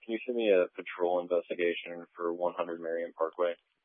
Can you send me a patrol investigation for 100 Marion Parkway?